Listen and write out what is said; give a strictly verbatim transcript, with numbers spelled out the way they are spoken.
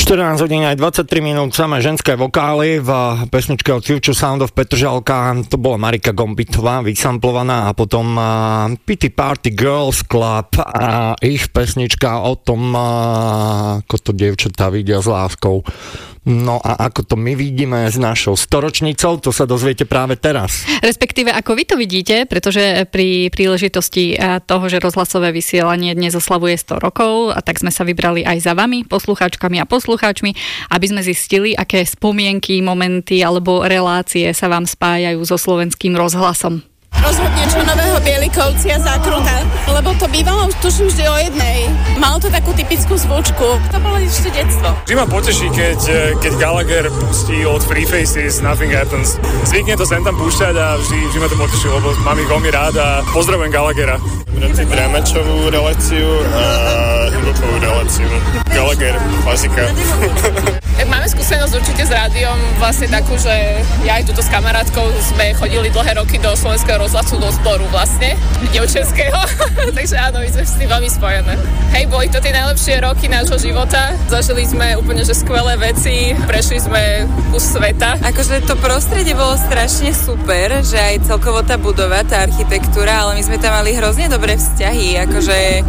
štrnásť hodín aj dvadsaťtri minút, samé ženské vokály v pesničke od Future Sound of Petržalka, to bola Marika Gombitová, vysamplovaná, a potom uh, Pity Party Girls Club a ich pesnička o tom, uh, ako to dievčatá vidia s láskou. No a ako to my vidíme s našou storočnicou, to sa dozviete práve teraz. Respektíve, ako vy to vidíte, pretože pri príležitosti toho, že rozhlasové vysielanie dnes oslavuje sto rokov, a tak sme sa vybrali aj za vami, poslucháčkami a poslucháčmi, aby sme zistili, aké spomienky, momenty alebo relácie sa vám spájajú so slovenským rozhlasom. Rozhodne čo nového Bielikovci a Zákruta, lebo to bývalo tuším vždy o jednej. Malo to takú typickú zvučku. To bolo ešte detstvo. Vždy ma poteší, keď, keď Gallagher pustí od Free Faces Nothing Happens. Zvykne to sem tam púšťať a vždy, vždy ma to poteší, lebo mám ich veľmi rád a pozdravujem Gallaghera. Rád Dramačovú reláciu a hip-hopovú reláciu. Gallagher, klasika. Tak máme skúsenosť určite s rádiom vlastne takú, že ja aj tuto s kamarátkou sme chodili dlhé roky do slovenského rozhlasu do zboru vlastne, dievčenského. Takže áno, my sme s tým veľmi spojené. Hej, boli to tie najlepšie roky nášho života. Zažili sme úplne že skvelé veci, prešli sme kus sveta. Akože to prostredie bolo strašne super, že aj celkovo tá budova, tá architektúra, ale my sme tam mali hrozne dobré vzťahy. Akože